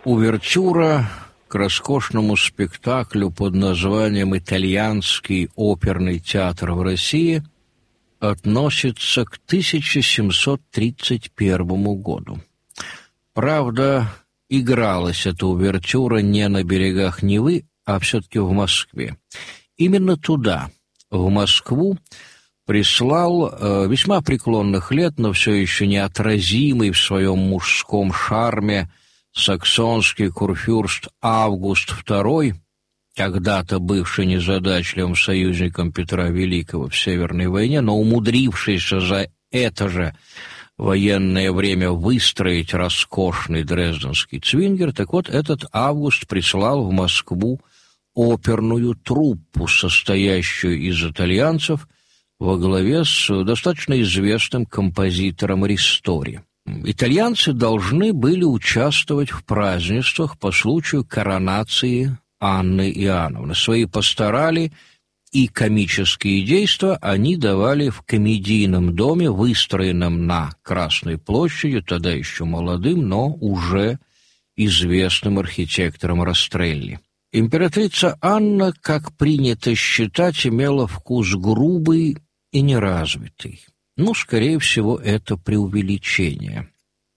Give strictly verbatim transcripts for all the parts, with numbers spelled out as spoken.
Увертюра к роскошному спектаклю под названием «Итальянский оперный театр в России» относится к тысяча семьсот тридцать первому году. Правда, игралась эта увертюра не на берегах Невы, а все-таки в Москве. Именно туда, в Москву, прислал э, весьма преклонных лет, но все еще неотразимый в своем мужском шарме саксонский курфюрст Август второй, когда-то бывший незадачливым союзником Петра Великого в Северной войне, но умудрившийся за это же военное время выстроить роскошный дрезденский цвингер. Так вот, этот Август прислал в Москву оперную труппу, состоящую из итальянцев, во главе с достаточно известным композитором Ристори. Итальянцы должны были участвовать в празднествах по случаю коронации Анны Иоанновны. Свои пасторали и комические действия они давали в комедийном доме, выстроенном на Красной площади, тогда еще молодым, но уже известным архитектором Растрелли. Императрица Анна, как принято считать, имела вкус грубый и неразвитый. Ну, скорее всего, это преувеличение.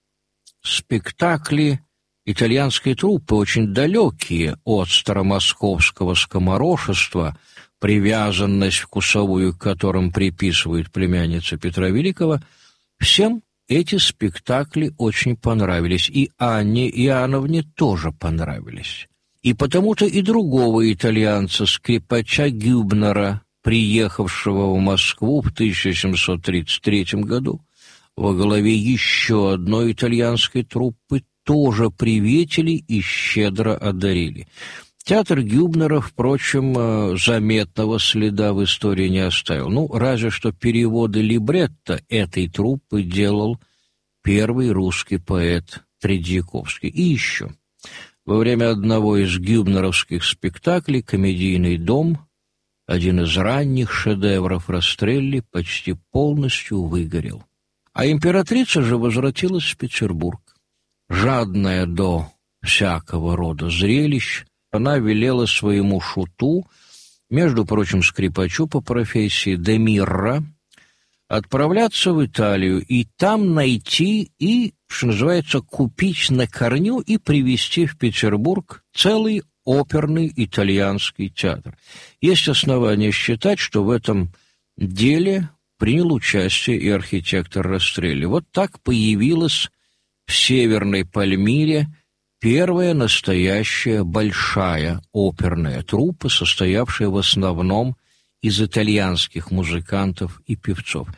Спектакли итальянской труппы очень далекие от старомосковского скоморошества, привязанность вкусовую к которым приписывает племянница Петра Великого. Всем эти спектакли очень понравились, и Анне Иоанновне тоже понравились. И потому-то и другого итальянца, скрипача Гюбнера, приехавшего в Москву в тысяча семьсот тридцать третьем году, во главе еще одной итальянской труппы, тоже приветили и щедро одарили. Театр Гюбнера, впрочем, заметного следа в истории не оставил. Ну, разве что переводы либретто этой труппы делал первый русский поэт Тредьяковский. И еще. Во время одного из гюбнеровских спектаклей «Комедийный дом», один из ранних шедевров Растрелли, почти полностью выгорел. А императрица же возвратилась в Петербург. Жадная до всякого рода зрелищ, она велела своему шуту, между прочим, скрипачу по профессии де Мирра, отправляться в Италию и там найти и, что называется, купить на корню и привезти в Петербург целый оперный итальянский театр. Есть основания считать, что в этом деле принял участие и архитектор Растрелли. Вот так появилась в Северной Пальмире первая настоящая большая оперная труппа, состоявшая в основном из итальянских музыкантов и певцов.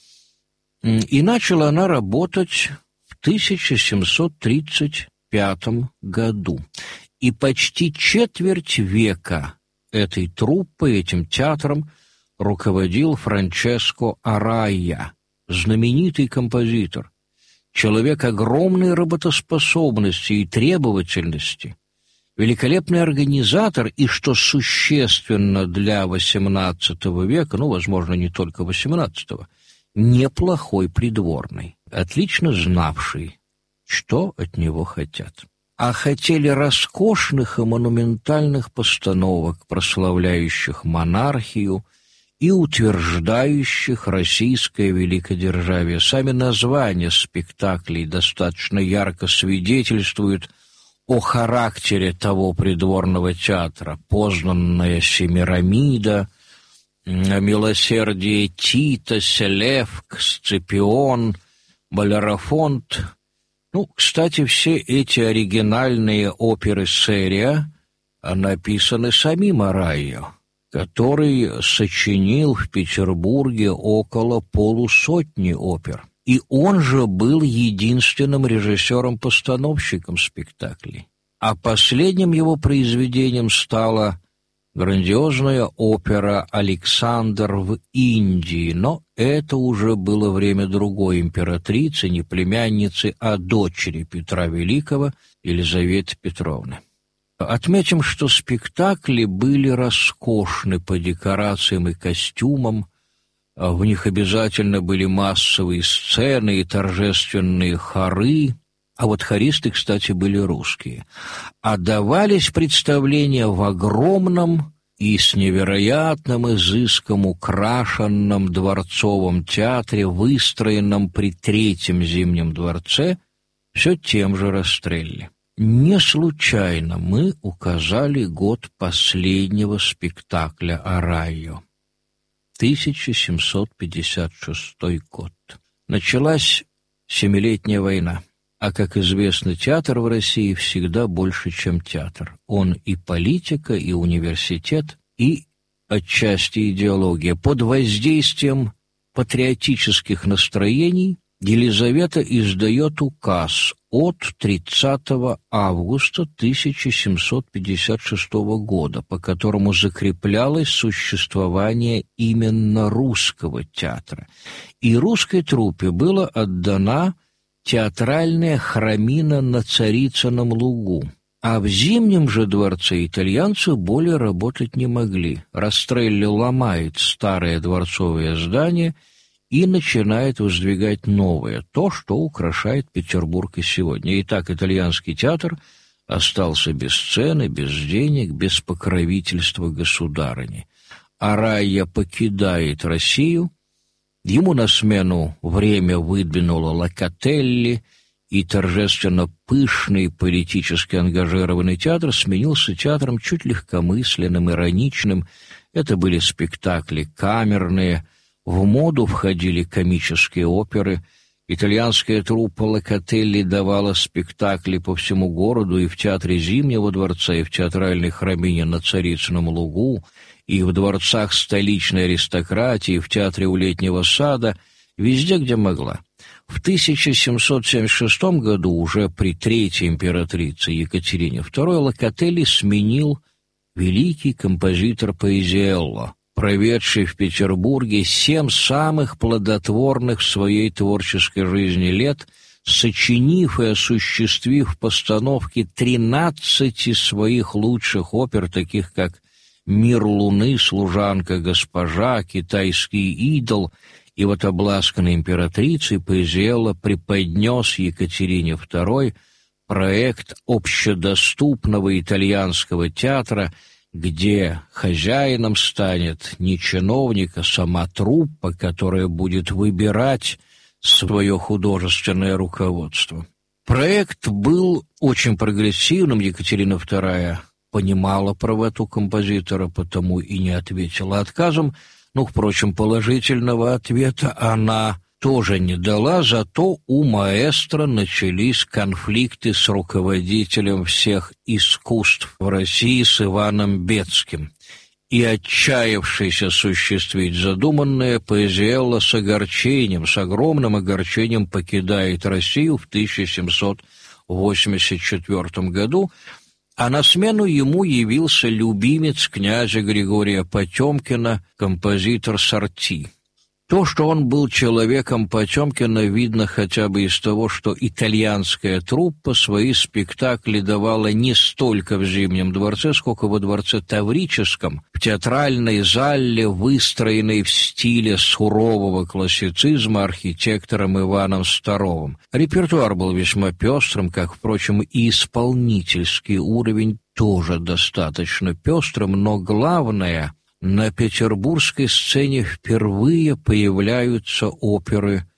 И начала она работать в тысяча семьсот тридцать пятом году. И почти четверть века этой труппой, этим театром, руководил Франческо Арайя, знаменитый композитор, человек огромной работоспособности и требовательности, великолепный организатор и, что существенно для восемнадцатого века, ну, возможно, не только восемнадцатого, неплохой придворный, отлично знавший, что от него хотят. А хотели роскошных и монументальных постановок, прославляющих монархию и утверждающих российское великодержавие. Сами названия спектаклей достаточно ярко свидетельствуют о характере того придворного театра. «Познанная Семирамида», «Милосердие Тита», «Селевк», «Сципион», «Болерофонт». Ну, кстати, все эти оригинальные оперы серия написаны самим Арайо, который сочинил в Петербурге около полусотни опер. И он же был единственным режиссером-постановщиком спектаклей. А последним его произведением стала грандиозная опера «Александр в Индии», но это уже было время другой императрицы, не племянницы, а дочери Петра Великого, Елизаветы Петровны. Отметим, что спектакли были роскошны по декорациям и костюмам, в них обязательно были массовые сцены и торжественные хоры, а вот хористы, кстати, были русские. А давались представления в огромном и с невероятным изыском украшенном дворцовом театре, выстроенном при Третьем Зимнем дворце, все тем же Растрелли. Не случайно мы указали год последнего спектакля «Арайо» — тысяча семьсот пятьдесят шестой год. Началась Семилетняя война, а, как известно, театр в России всегда больше, чем театр. Он и политика, и университет, и отчасти идеология. Под воздействием патриотических настроений Елизавета издает указ от тридцатого августа тысяча семьсот пятьдесят шестого года, по которому закреплялось существование именно русского театра. И русской труппе была отдана театральная храмина на Царицыном лугу. А в Зимнем же дворце итальянцы более работать не могли. Растрелли ломает старое дворцовое здание и начинает воздвигать новое, то, что украшает Петербург и сегодня. Итак, итальянский театр остался без сцены, без денег, без покровительства государыни. Арайо покидает Россию, ему на смену время выдвинуло Локотелли, и торжественно пышный, политически ангажированный театр сменился театром чуть легкомысленным, ироничным. Это были спектакли камерные, в моду входили комические оперы. Итальянская труппа Локотелли давала спектакли по всему городу и в театре Зимнего дворца, и в театральной храмине на Царицыном лугу, и в дворцах столичной аристократии, и в театре у Летнего сада, везде, где могла. В тысяча семьсот семьдесят шестом году, уже при третьей императрице Екатерине второй, Локотелли сменил великий композитор Паизиелло, проведший в Петербурге семь самых плодотворных в своей творческой жизни лет, сочинив и осуществив постановки тринадцати своих лучших опер, таких как «Мир Луны», «Служанка госпожа», «Китайский идол». И вот обласканной императрицей Паизиелло преподнес Екатерине второй проект общедоступного итальянского театра, где хозяином станет не чиновник, а сама труппа, которая будет выбирать свое художественное руководство. Проект был очень прогрессивным. Екатерина вторая понимала правоту композитора, потому и не ответила отказом. Ну, впрочем, положительного ответа она тоже не дала, зато у маэстро начались конфликты с руководителем всех искусств в России, с Иваном Бетским. И, отчаявшись осуществить задуманное, Паизиелло с огорчением, с огромным огорчением покидает Россию в тысяча семьсот восемьдесят четвёртом году, а на смену ему явился любимец князя Григория Потемкина, композитор Сорти. То, что он был человеком Потемкина, видно хотя бы из того, что итальянская труппа свои спектакли давала не столько в Зимнем дворце, сколько во дворце Таврическом, в театральной зале, выстроенной в стиле сурового классицизма архитектором Иваном Старовым. Репертуар был весьма пестрым, как, впрочем, и исполнительский уровень тоже достаточно пестрым, но главное — на петербургской сцене впервые появляются оперы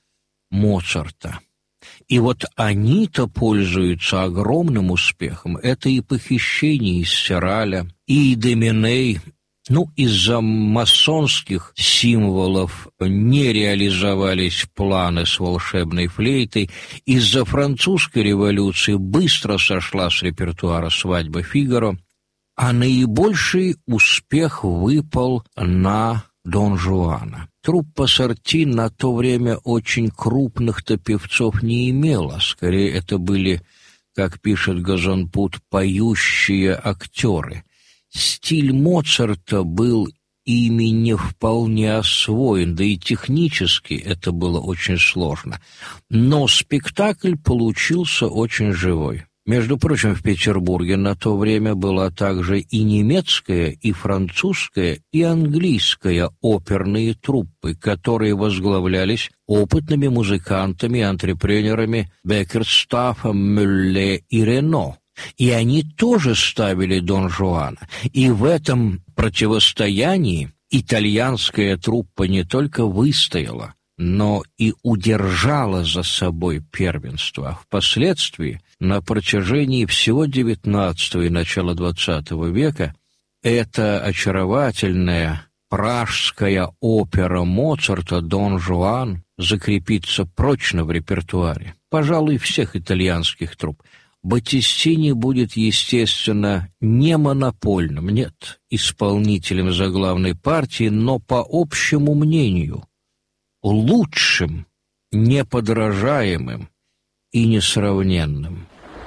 Моцарта. И вот они-то пользуются огромным успехом. Это и «Похищение из Сираля», и «Идоминей». Ну, из-за масонских символов не реализовались планы с волшебной флейтой. Из-за французской революции быстро сошла с репертуара «Свадьба Фигаро». А наибольший успех выпал на Дон Жуана. Труппа Сорти на то время очень крупных-то певцов не имела. Скорее, это были, как пишет Газонпут, поющие актеры. Стиль Моцарта был ими не вполне освоен, да и технически это было очень сложно. Но спектакль получился очень живой. Между прочим, в Петербурге на то время была также и немецкая, и французская, и английская оперные труппы, которые возглавлялись опытными музыкантами и антрепренерами Беккерстаффом, Мюлле и Рено. И они тоже ставили Дон Жуана. И в этом противостоянии итальянская труппа не только выстояла, но и удержала за собой первенство. Впоследствии, на протяжении всего девятнадцатого и начала двадцатого века, эта очаровательная пражская опера Моцарта «Дон Жуан» закрепится прочно в репертуаре, пожалуй, всех итальянских трупп. Боттистини будет, естественно, не монопольным, нет, исполнителем заглавной партии, но, по общему мнению, лучшим, неподражаемым и несравненным.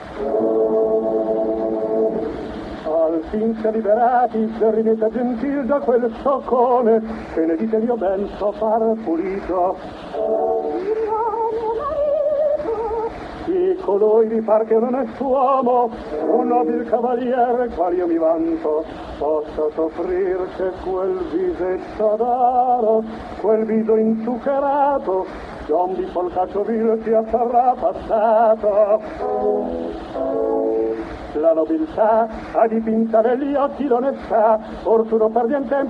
Finché liberati, rimetta gentil da quel soccone, che ne dite io ben so far pulito. Di colui di par che non è suomo, un nobil cavaliere, qual io mi vanto, possa soffrir che quel visetto d'oro, quel viso inzuccherato, Don di polcaccio vil sia sarà passato. La nobiltà ha dipinta negli occhi l'onestà, or tu non perdi in tempo